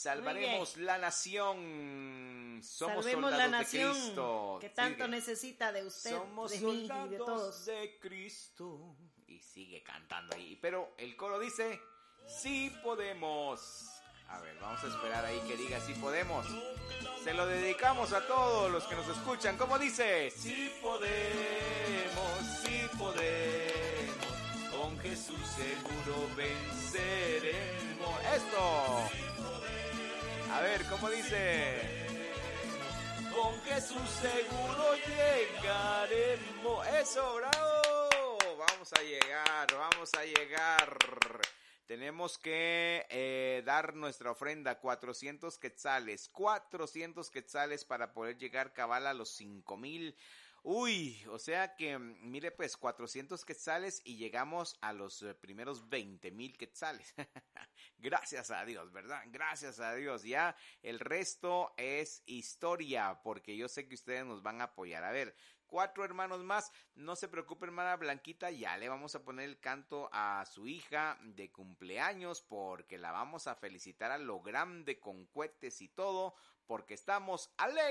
Salvaremos la nación. Somos Salvemos soldados la nación de Cristo. que tanto Sigue. necesita de usted, Somos de mí y de soldados todos. de Cristo. Y sigue cantando ahí. Pero el coro dice, sí podemos. A ver, vamos a esperar ahí que diga sí podemos. Se lo dedicamos a todos los que nos escuchan. ¿Cómo dice? Sí podemos, sí podemos. Con Jesús seguro venceremos. ¡Esto! A ver, ¿cómo dice? Con Jesús seguro llegaremos. ¡Eso, bravo! Vamos a llegar, vamos a llegar. Tenemos que dar nuestra ofrenda, 400 quetzales. 400 quetzales para poder llegar cabal a los 5,000. Uy, o sea que, mire pues, 400 quetzales y llegamos a los primeros 20,000 quetzales. Gracias a Dios, ¿verdad? Gracias a Dios. Ya el resto es historia, porque yo sé que ustedes nos van a apoyar. A ver, 4 hermanos más, no se preocupe, hermana Blanquita, ya le vamos a poner el canto a su hija de cumpleaños, porque la vamos a felicitar a lo grande con cohetes y todo, porque estamos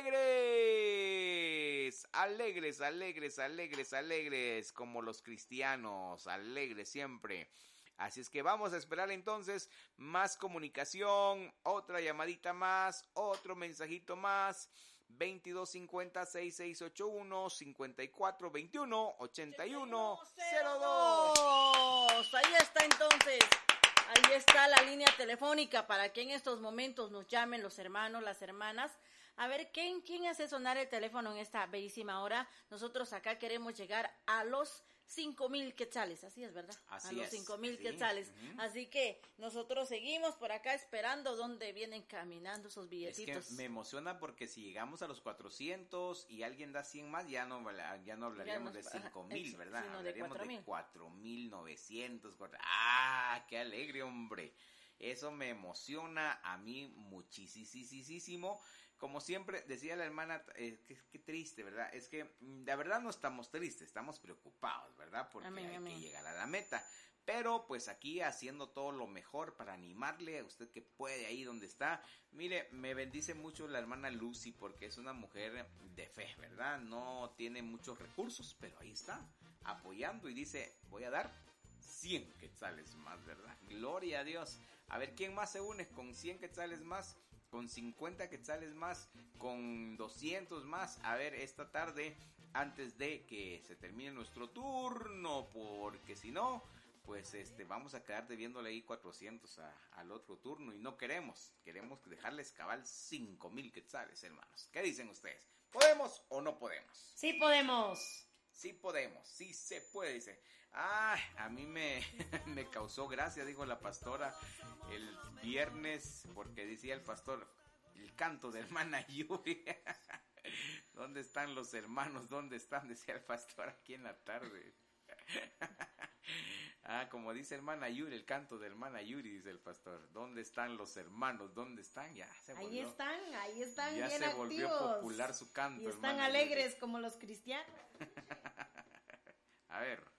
alegres, alegres, alegres, alegres, alegres, como los cristianos, alegres siempre. Así es que vamos a esperar entonces más comunicación, otra llamadita más, otro mensajito más. 2250-6681-5421-8102. Ahí está entonces. Ahí está la línea telefónica para que en estos momentos nos llamen los hermanos, las hermanas. A ver, ¿quién hace sonar el teléfono en esta bellísima hora? Nosotros acá queremos llegar a los 5,000 quetzales, así es, ¿verdad? Así a los es, 5,000 sí. quetzales. Así que nosotros seguimos por acá esperando donde vienen caminando esos billetitos. Es que me emociona porque si llegamos a los 400 y alguien da 100 más, ya no hablaríamos de 5,000, ¿verdad? Sino Hablaríamos de de 4,900. ¡Ah, qué alegre, hombre! Eso me emociona a mí muchísimo. Como siempre decía la hermana, qué triste, ¿verdad? Es que la verdad no estamos tristes, estamos preocupados, ¿verdad? Porque hay que llegar a la meta. Pero pues aquí haciendo todo lo mejor para animarle a usted que puede ahí donde está. Mire, me bendice mucho la hermana Lucy porque es una mujer de fe, ¿verdad? No tiene muchos recursos, pero ahí está, apoyando y dice, voy a dar 100 quetzales más, ¿verdad? Gloria a Dios. A ver, ¿quién más se une con 100 quetzales más? Con 50 quetzales más, con 200 más. A ver, esta tarde, antes de que se termine nuestro turno, porque si no, pues vamos a quedar debiéndole ahí 400 al otro turno y no queremos dejarles cabal 5,000 quetzales, hermanos. ¿Qué dicen ustedes? ¿Podemos o no podemos? Sí podemos. Sí podemos, sí se puede, dice. Ah, a mí me causó gracia, dijo la pastora el viernes, porque decía el pastor, el canto de hermana Yuri. ¿Dónde están los hermanos? ¿Dónde están? Decía el pastor aquí en la tarde. Ah, como dice hermana Yuri, el canto de hermana Yuri, dice el pastor. ¿Dónde están los hermanos? ¿Dónde están? Ya se volvió. Ahí están ya bien se activos. Volvió popular su canto. Y están alegres como los cristianos. A ver.